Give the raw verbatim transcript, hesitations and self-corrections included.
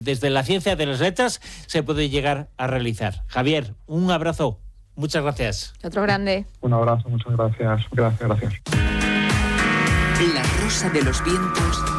desde la ciencia de las letras se puede llegar a realizar. Javier, un abrazo. Muchas gracias. Otro grande. Un abrazo, muchas gracias. Gracias, gracias. La rosa de los vientos